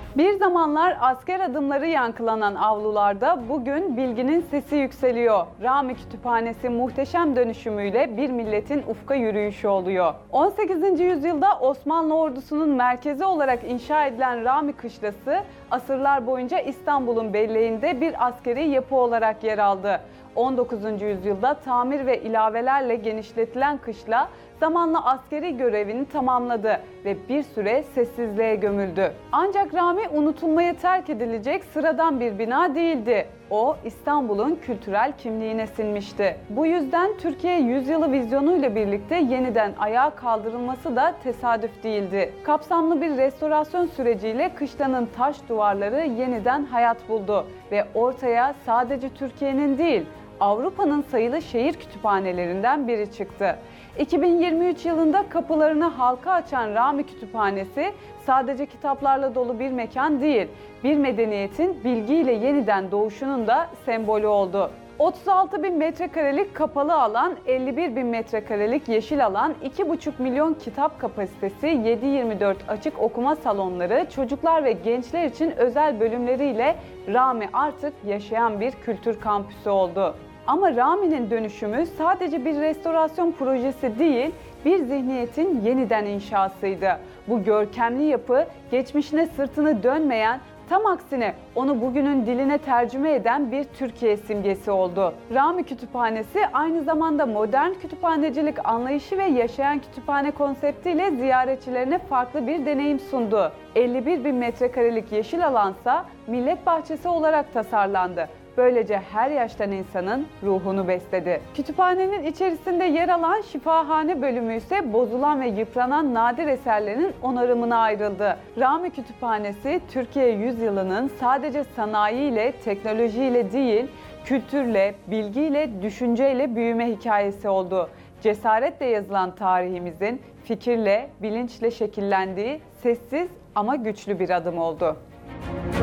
Bir zamanlar asker adımları yankılanan avlularda bugün bilginin sesi yükseliyor. Rami Kütüphanesi muhteşem dönüşümüyle bir milletin ufka yürüyüşü oluyor. 18. yüzyılda Osmanlı ordusunun merkezi olarak inşa edilen Rami Kışlası, asırlar boyunca İstanbul'un belleğinde bir askeri yapı olarak yer aldı. 19. yüzyılda tamir ve ilavelerle genişletilen kışla zamanla askeri görevini tamamladı ve bir süre sessizliğe gömüldü. Ancak Rami unutulmaya terk edilecek sıradan bir bina değildi. O, İstanbul'un kültürel kimliğine sinmişti. Bu yüzden Türkiye Yüzyılı vizyonuyla birlikte yeniden ayağa kaldırılması da tesadüf değildi. Kapsamlı bir restorasyon süreciyle kışlanın taş duvarları yeniden hayat buldu ve ortaya sadece Türkiye'nin değil, Avrupa'nın sayılı şehir kütüphanelerinden biri çıktı. 2023 yılında kapılarını halka açan Rami Kütüphanesi sadece kitaplarla dolu bir mekan değil, bir medeniyetin bilgiyle yeniden doğuşunun da sembolü oldu. 36 bin metrekarelik kapalı alan, 51 bin metrekarelik yeşil alan, 2,5 milyon kitap kapasitesi, 7/24 açık okuma salonları, çocuklar ve gençler için özel bölümleriyle Rami artık yaşayan bir kültür kampüsü oldu. Ama Rami'nin dönüşümü sadece bir restorasyon projesi değil, bir zihniyetin yeniden inşasıydı. Bu görkemli yapı geçmişine sırtını dönmeyen, tam aksine onu bugünün diline tercüme eden bir Türkiye simgesi oldu. Rami Kütüphanesi aynı zamanda modern kütüphanecilik anlayışı ve yaşayan kütüphane konseptiyle ziyaretçilerine farklı bir deneyim sundu. 51 bin metrekarelik yeşil alansa millet bahçesi olarak tasarlandı. Böylece her yaştan insanın ruhunu besledi. Kütüphanenin içerisinde yer alan şifahane bölümü ise bozulan ve yıpranan nadir eserlerin onarımına ayrıldı. Rami Kütüphanesi, Türkiye Yüzyılı'nın sadece sanayiyle, teknolojiyle değil, kültürle, bilgiyle, düşünceyle büyüme hikayesi oldu. Cesaretle yazılan tarihimizin fikirle, bilinçle şekillendiği sessiz ama güçlü bir adım oldu.